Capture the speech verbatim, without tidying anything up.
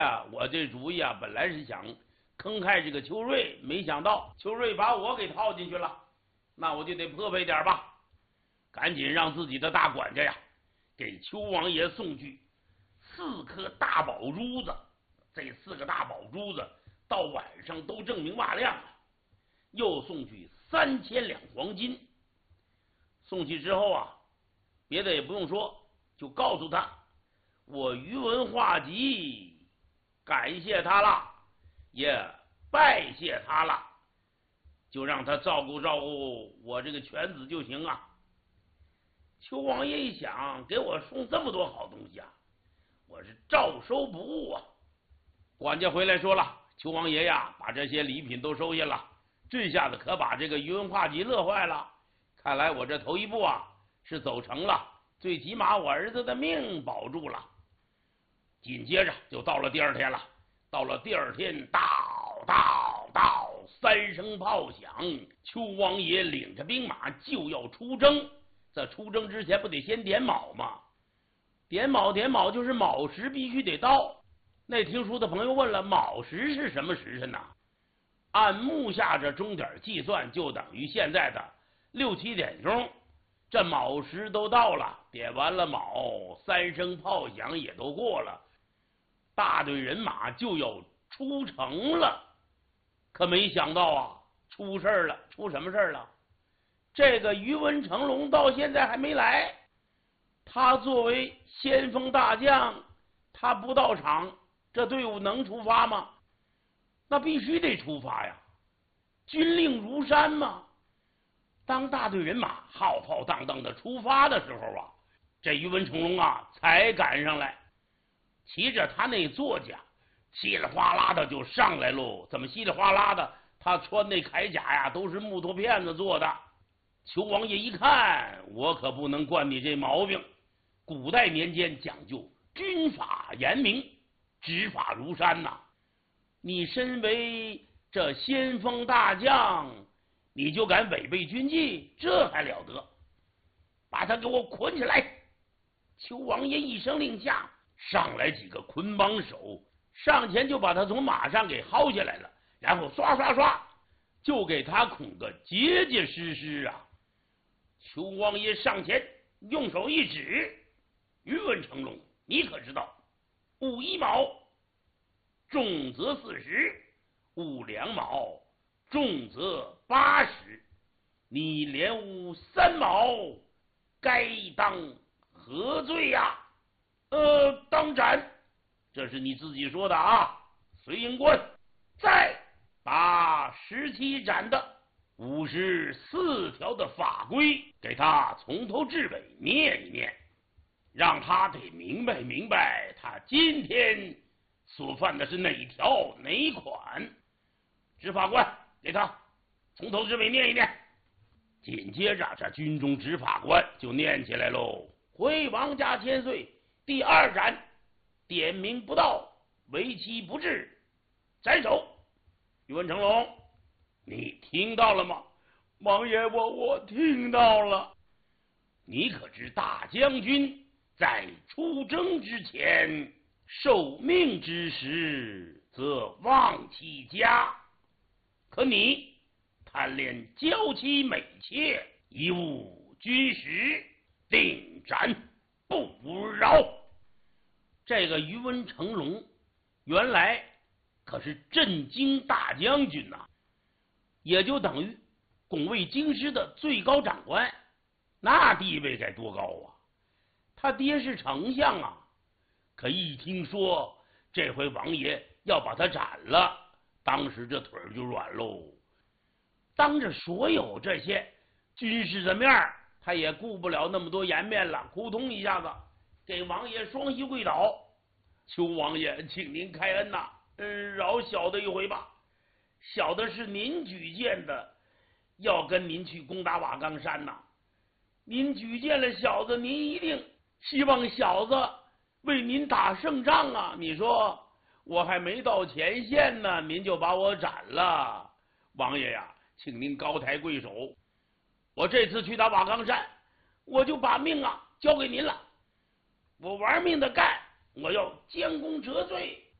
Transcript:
啊，我这主意啊，本来是想坑害这个邱瑞，没想到邱瑞把我给套进去了，那我就得破费点吧。赶紧让自己的大管家呀，给邱王爷送去四颗大宝珠子。这四个大宝珠子到晚上都锃明瓦亮了。又送去三千两黄金。送去之后啊，别的也不用说，就告诉他，我于文化及感谢他了，也拜谢他了，就让他照顾照顾我这个犬子就行啊。邱王爷一想，给我送这么多好东西啊，我是照收不误啊。管家回来说了，邱王爷呀，把这些礼品都收下了，这下子可把这个于文化及乐坏了。看来我这头一步啊是走成了，最起码我儿子的命保住了。紧接着就到了第二天了，到了第二天，到到到三声炮响，邱王爷领着兵马就要出征。在出征之前不得先点卯吗？点卯点卯就是卯时必须得到。那听书的朋友问了，卯时是什么时辰呢？按木下这钟点计算，就等于现在的六七点钟。这卯时都到了，点完了卯，三声炮响也都过了，大队人马就要出城了。可没想到啊，出事了！出什么事了？这个于文成龙到现在还没来。他作为先锋大将，他不到场，这队伍能出发吗？那必须得出发呀，军令如山嘛。当大队人马浩浩荡荡的出发的时候啊，这于文成龙啊才赶上来，骑着他那坐驾，稀里哗啦的就上来喽。怎么稀里哗啦的？他穿那铠甲呀，都是木头片子做的。邱王爷一看，我可不能惯你这毛病。古代年间讲究军法严明，执法如山呐、啊。你身为这先锋大将，你就敢违背军纪，这还了得？把他给我捆起来！邱王爷一声令下，上来几个捆绑手，上前就把他从马上给薅下来了，然后刷刷刷就给他捆个结结实实啊！邱王爷上前用手一指，于文成龙，你可知道，戊一卯重则四十，戊两卯重则八十，你连戊三卯，该当何罪呀、啊？呃，当斩。这是你自己说的啊。随营官再把十七斩的五十四条的法规给他从头至尾念一念，让他得明白明白他今天所犯的是哪条哪款。执法官给他从头至尾念一念。紧接着这军中执法官就念起来喽：回王家千岁，第二斩，点名不到，为期不至，斩首。宇文成龙，你听到了吗？王爷，我我听到了。你可知大将军在出征之前，受命之时则忘其家，可你贪恋娇妻美妾，贻误军时，定斩不饶。这个于文成龙原来可是镇京大将军呐、啊，也就等于拱卫京师的最高长官，那地位该多高啊！他爹是丞相啊，可一听说这回王爷要把他斩了，当时这腿就软喽。当着所有这些军士的面，他也顾不了那么多颜面了，扑通一下子给王爷双膝跪倒。邱王爷，请您开恩呐、啊，嗯，饶小的一回吧。小的是您举荐的，要跟您去攻打瓦岗山呐。您举荐了小子，您一定希望小子为您打胜仗啊！你说我还没到前线呢，您就把我斩了。王爷呀，请您高抬贵手，我这次去打瓦岗山，我就把命啊交给您了。我玩命的干，我要将功折罪，